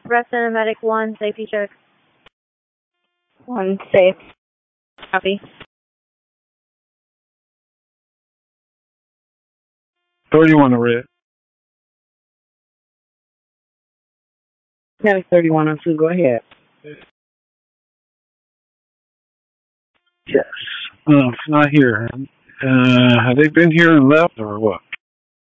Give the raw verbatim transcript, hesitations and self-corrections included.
Rest Cinematic one, safety check. One safe. Copy. thirty-one to red. Medic thirty-one oh two, go ahead. Yes. Uh, it's not here. Uh, have they been here and left or what?